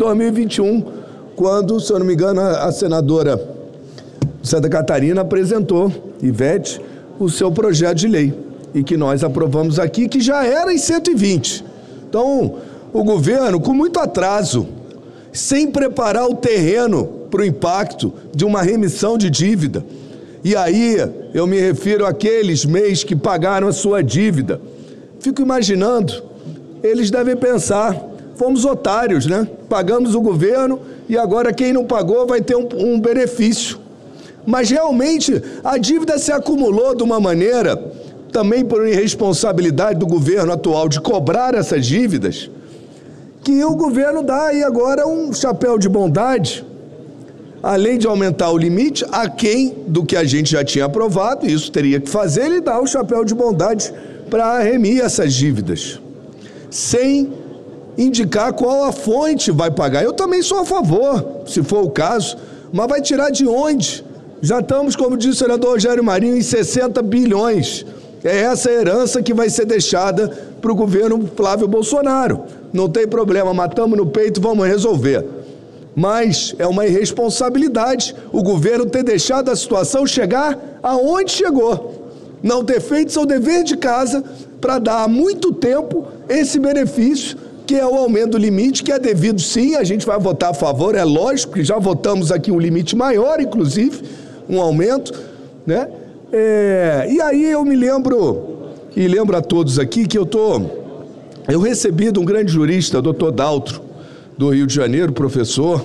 2021, quando, se eu não me engano, a senadora de Santa Catarina apresentou, Ivete, o seu projeto de lei, e que nós aprovamos aqui, que já era em 120. Então, o governo, com muito atraso, sem preparar o terreno para o impacto de uma remissão de dívida. E aí, eu me refiro àqueles MEIs que pagaram a sua dívida. Fico imaginando, eles devem pensar, fomos otários, né? Pagamos o governo e agora quem não pagou vai ter um benefício. Mas realmente a dívida se acumulou de uma maneira, também por irresponsabilidade do governo atual de cobrar essas dívidas, que o governo dá aí agora um chapéu de bondade, além de aumentar o limite, aquém do que a gente já tinha aprovado, isso teria que fazer, ele dá o chapéu de bondade para remir essas dívidas, sem indicar qual a fonte vai pagar. Eu também sou a favor, se for o caso, mas vai tirar de onde? Já estamos, como disse o senador Rogério Marinho, em 60 bilhões. É essa herança que vai ser deixada para o governo Flávio Bolsonaro. Não tem problema, matamos no peito, vamos resolver. Mas é uma irresponsabilidade o governo ter deixado a situação chegar aonde chegou. Não ter feito seu dever de casa para dar há muito tempo esse benefício, que é o aumento do limite, que é devido sim, a gente vai votar a favor, é lógico que já votamos aqui um limite maior, inclusive, um aumento, né? E aí eu me lembro, e lembro a todos aqui, que eu recebi de um grande jurista, doutor Daltro, do Rio de Janeiro, professor,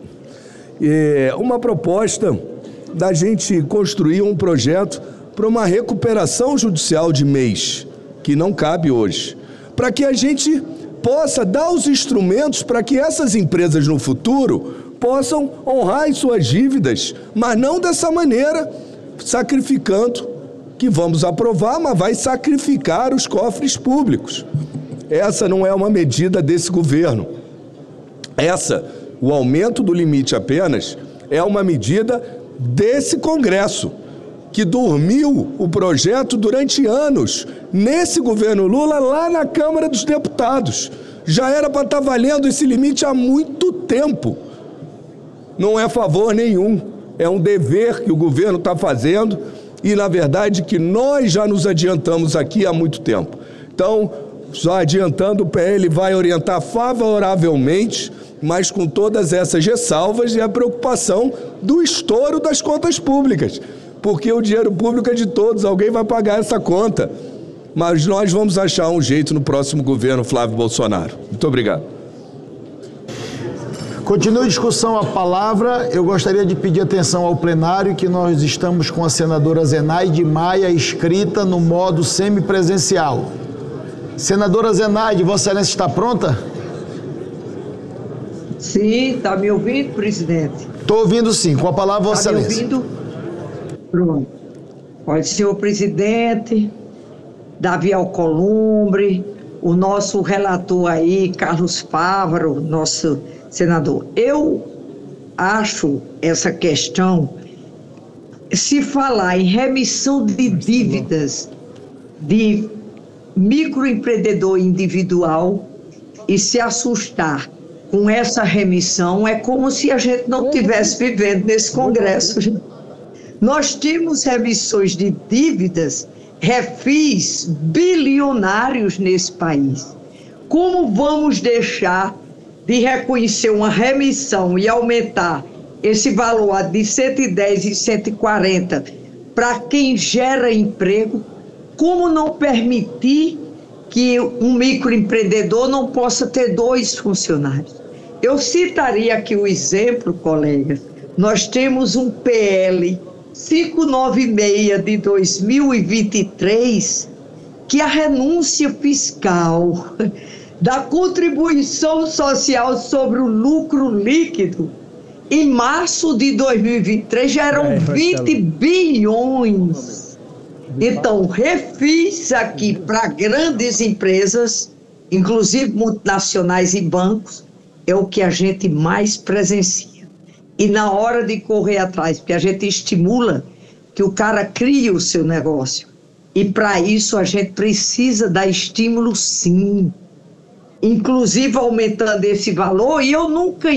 uma proposta da gente construir um projeto para uma recuperação judicial de MEIs, que não cabe hoje, para que a gente possa dar os instrumentos para que essas empresas no futuro possam honrar as suas dívidas, mas não dessa maneira, sacrificando, que vamos aprovar, mas vai sacrificar os cofres públicos. Essa não é uma medida desse governo. O aumento do limite apenas, é uma medida desse Congresso, que dormiu o projeto durante anos, nesse governo Lula, lá na Câmara dos Deputados. Já era para estar valendo esse limite há muito tempo. Não é favor nenhum, é um dever que o governo está fazendo e, na verdade, que nós já nos adiantamos aqui há muito tempo. Então, só adiantando, o PL vai orientar favoravelmente, mas com todas essas ressalvas e a preocupação do estouro das contas públicas, porque o dinheiro público é de todos, alguém vai pagar essa conta. Mas nós vamos achar um jeito no próximo governo Flávio Bolsonaro. Muito obrigado. Continua a discussão, a palavra. Eu gostaria de pedir atenção ao plenário que nós estamos com a senadora Zenaide Maia inscrita no modo semipresencial. Senadora Zenaide, Vossa Excelência está pronta? Sim, está me ouvindo, presidente? Estou ouvindo sim, com a palavra Vossa Excelência. Está me ouvindo? Pronto. Olha, senhor presidente, Davi Alcolumbre, o nosso relator aí, Carlos Fávaro, nosso senador. Eu acho essa questão, se falar em remissão de dívidas de microempreendedor individual e se assustar com essa remissão, é como se a gente não estivesse vivendo nesse Congresso. Nós tínhamos remissões de dívidas, refis bilionários nesse país. Como vamos deixar de reconhecer uma remissão e aumentar esse valor de 110 e 140 para quem gera emprego? Como não permitir que um microempreendedor não possa ter 2 funcionários? Eu citaria aqui o exemplo, colegas. Nós temos um PL 596 de 2023, que a renúncia fiscal da contribuição social sobre o lucro líquido, em março de 2023, já eram 20 bilhões. Então, refis aqui para grandes empresas, inclusive multinacionais e bancos, é o que a gente mais presencia. E na hora de correr atrás, porque a gente estimula que o cara crie o seu negócio. E para isso a gente precisa dar estímulo, sim. Inclusive aumentando esse valor, e eu nunca